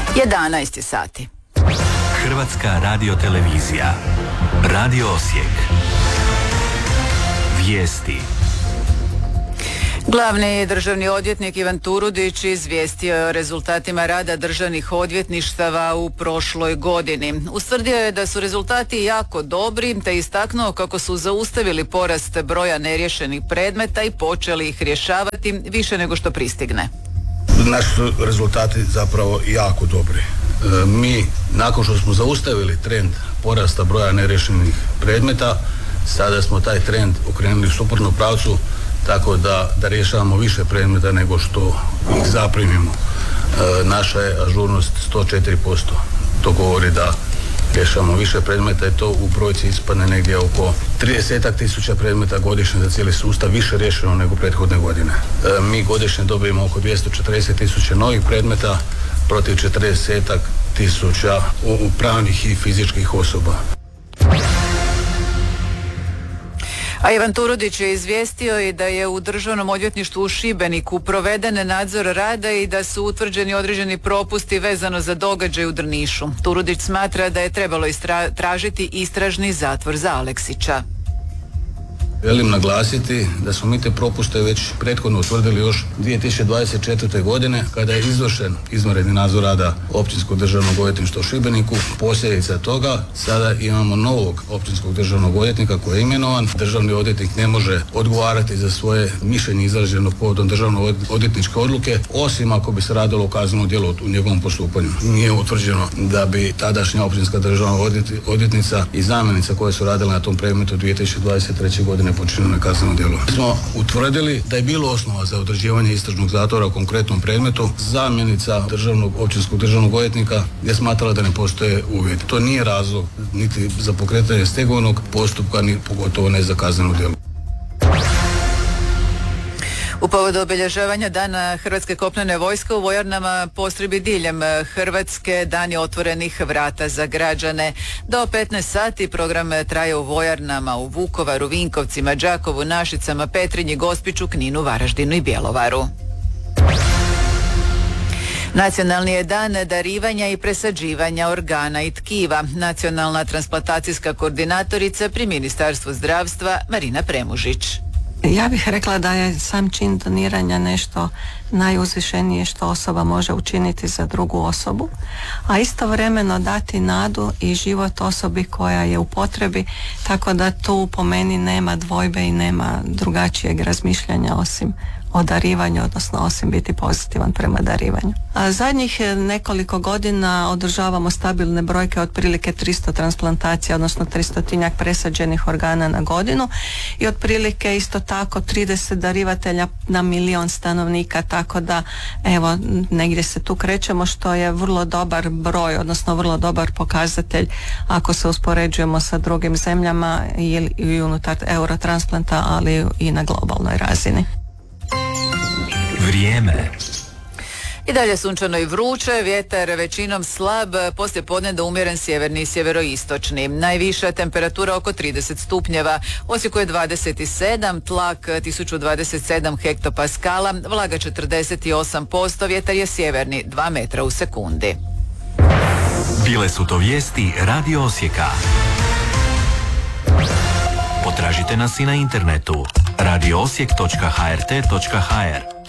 11 sati. Hrvatska radiotelevizija. Radio Osijek. Vijesti. Glavni državni odvjetnik Ivan Turudić izvijestio je o rezultatima rada državnih odvjetništava u prošloj godini. Ustvrdio je da su rezultati jako dobri, te istaknuo kako su zaustavili porast broja neriješenih predmeta i počeli ih rješavati više nego što pristigne. Naši su rezultati zapravo jako dobri. Mi, nakon što smo zaustavili trend porasta broja neriješenih predmeta, sada smo taj trend okrenuli u suprotnom pravcu, tako da rješavamo više predmeta nego što ih zaprimimo. Naša je ažurnost 104%. To govori da rješavamo više predmeta i to u brojci ispadne negdje oko 30.000 predmeta godišnje za cijeli sustav, više riješeno nego prethodne godine. Mi godišnje dobijemo oko 240.000 novih predmeta protiv 40.000 pravnih i fizičkih osoba. A Ivan Turudić je izvijestio i da je u Državnom odvjetništvu u Šibeniku proveden nadzor rada i da su utvrđeni određeni propusti vezano za događaj u Drnišu. Turudić smatra da je trebalo tražiti istražni zatvor za Aleksića. Želim naglasiti da smo mi te propuste već prethodno utvrdili još 2024. godine kada je izvršen izvanredni nadzor rada Općinskog državnog odvjetništva u Šibeniku. Posljedica toga sada imamo novog općinskog državnog odvjetnika koji je imenovan. Državni odvjetnik ne može odgovarati za svoje mišljenje izraženo povodom državno odvjetničke odluke, osim ako bi se radilo o kaznenom djelu u njegovom postupanju. Nije utvrđeno da bi tadašnja općinska državna odvjetnica i zamjenica koje su radile na tom predmetu 2023. godine počinjeno kazneno djelo. Mi smo utvrdili da je bilo osnova za određivanje istražnog zatvora u konkretnom predmetu. Zamjenica općinskog državnog odvjetnika je smatrala da ne postoje uvjeti. To nije razlog niti za pokretanje stegovnog postupka, ni pogotovo ne za kazneno djelo. U povodu obilježavanja Dana Hrvatske kopnene vojske u vojarnama postrojbi diljem Hrvatske dan je otvorenih vrata za građane. Do 15 sati program traje u vojarnama u Vukovaru, Vinkovcima, Đakovu, Našicama, Petrinji, Gospiću, Kninu, Varaždinu i Bjelovaru. Nacionalni je dan darivanja i presađivanja organa i tkiva. Nacionalna transplantacijska koordinatorica pri Ministarstvu zdravstva Marina Premužić. Ja bih rekla da je sam čin doniranja nešto najuzvišenije što osoba može učiniti za drugu osobu, a istovremeno dati nadu i život osobi koja je u potrebi, tako da tu po meni nema dvojbe i nema drugačijeg razmišljanja osim o darivanju, odnosno osim biti pozitivan prema darivanju. A zadnjih nekoliko godina održavamo stabilne brojke, otprilike 300 transplantacija, odnosno 300-tinjak presađenih organa na godinu i otprilike isto tako 30 darivatelja na 1.000.000 stanovnika, tako da evo negdje se tu krećemo, što je vrlo dobar broj, odnosno vrlo dobar pokazatelj ako se uspoređujemo sa drugim zemljama i unutar Eurotransplanta, ali i na globalnoj razini. Vrijeme. I dalje sunčano i vruće, vjetar većinom slab, poslije podneva umjeren sjeverni i sjeveroistočni. Najviša temperatura oko 30 stupnjeva, Osijeku je 27, tlak 1027 hektopaskala, vlaga 48%, vjetar je sjeverni 2 metra u sekundi. Bile su to vijesti Radio Osijeka. Potražite nas i na internetu radioosijek.hrt.hr.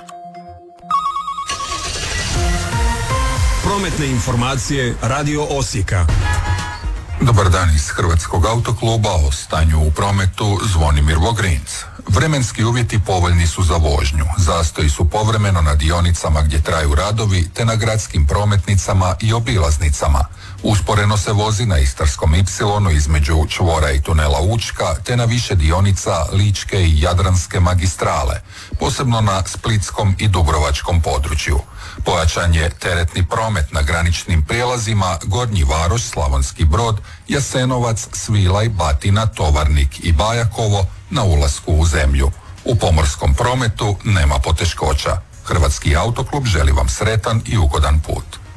Prometne informacije Radio Osijeka. Dobar dan iz Hrvatskog autokluba, o stanju u prometu Zvonimir Vogrinc. Vremenski uvjeti povoljni su za vožnju. Zastoji su povremeno na dionicama gdje traju radovi, te na gradskim prometnicama i obilaznicama. Usporeno se vozi na Istarskom Y između čvora i tunela Učka, te na više dionica Ličke i Jadranske magistrale, posebno na splitskom i dubrovačkom području. Pojačan je teretni promet na graničnim prijelazima Gornji Varoš, Slavonski Brod, Jasenovac, Svilaj, Batina, Tovarnik i Bajakovo na ulasku u zemlju. U pomorskom prometu nema poteškoća. Hrvatski autoklub želi vam sretan i ugodan put.